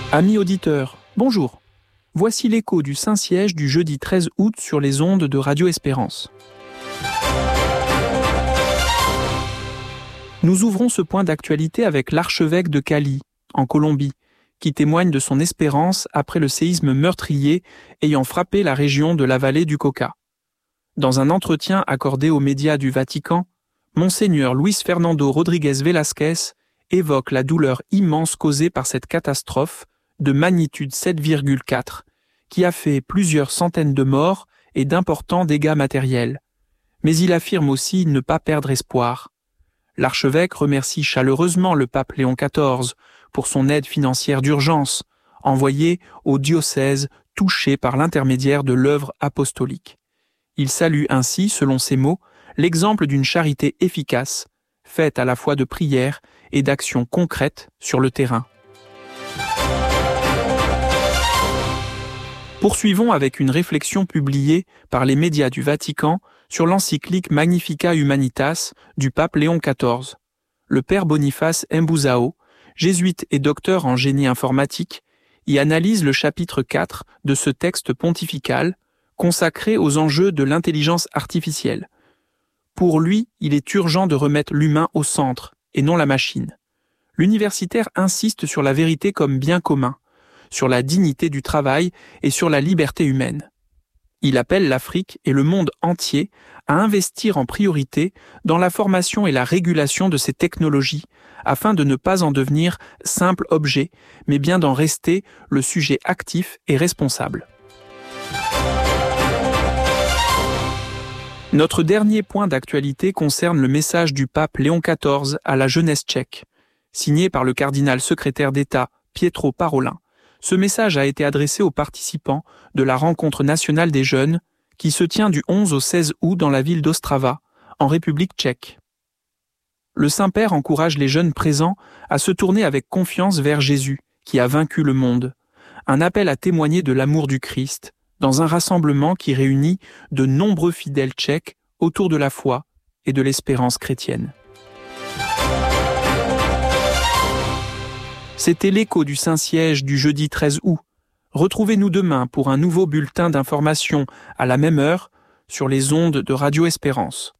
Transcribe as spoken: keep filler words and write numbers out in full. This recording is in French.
Amis auditeurs, bonjour. Voici l'écho du Saint-Siège du jeudi treize août sur les ondes de Radio Espérance. Nous ouvrons ce point d'actualité avec l'archevêque de Cali, en Colombie, qui témoigne de son espérance après le séisme meurtrier ayant frappé la région de la vallée du Cauca. Dans un entretien accordé aux médias du Vatican, Monseigneur Luis Fernando Rodriguez Velasquez évoque la douleur immense causée par cette catastrophe de magnitude sept virgule quatre, qui a fait plusieurs centaines de morts et d'importants dégâts matériels. Mais il affirme aussi ne pas perdre espoir. L'archevêque remercie chaleureusement le pape Léon quatorze pour son aide financière d'urgence, envoyée au diocèse touché par l'intermédiaire de l'œuvre apostolique. Il salue ainsi, selon ses mots, l'exemple d'une charité efficace, faite à la fois de prières et d'actions concrètes sur le terrain. Poursuivons avec une réflexion publiée par les médias du Vatican sur l'encyclique Magnificat Humanitas du pape Léon quatorze. Le père Boniface Mbuzao, jésuite et docteur en génie informatique, y analyse le chapitre quatre de ce texte pontifical consacré aux enjeux de l'intelligence artificielle. Pour lui, il est urgent de remettre l'humain au centre et non la machine. L'universitaire insiste sur la vérité comme bien commun, sur la dignité du travail et sur la liberté humaine. Il appelle l'Afrique et le monde entier à investir en priorité dans la formation et la régulation de ces technologies, afin de ne pas en devenir simple objet, mais bien d'en rester le sujet actif et responsable. Notre dernier point d'actualité concerne le message du pape Léon quatorze à la jeunesse tchèque, signé par le cardinal secrétaire d'État Pietro Parolin. Ce message a été adressé aux participants de la rencontre nationale des jeunes qui se tient du onze au seize août dans la ville d'Ostrava, en République tchèque. Le Saint-Père encourage les jeunes présents à se tourner avec confiance vers Jésus, qui a vaincu le monde. Un appel à témoigner de l'amour du Christ, dans un rassemblement qui réunit de nombreux fidèles tchèques autour de la foi et de l'espérance chrétienne. C'était l'écho du Saint-Siège du jeudi treize août. Retrouvez-nous demain pour un nouveau bulletin d'information à la même heure sur les ondes de Radio Espérance.